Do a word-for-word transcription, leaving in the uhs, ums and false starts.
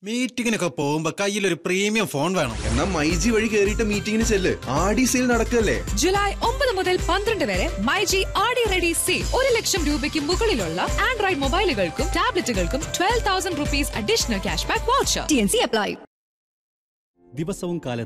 മീറ്റിങ്ങിനൊക്കെ പോകുമ്പോ കയ്യിലൊരു premium phone വേണം. എന്നാ മൈജി വഴി കേറിയിട്ട് മീറ്റിംഗിന് ചെല്ല്. ആടി സെയിൽ നടക്കല്ലേ. ജൂലൈ ഒമ്പത് മുതൽ പന്ത്രണ്ട് വരെ മൈജി ആടി റെഡി സെയിൽ. ഒരു ലക്ഷം രൂപയ്ക്ക് മുകളിലുള്ള Android മൊബൈലുകൾക്കും ടാബ്ലറ്റുകൾക്കും twelve thousand rupees additional cash back voucher. T N C apply. ദിവസവും കാലത്ത്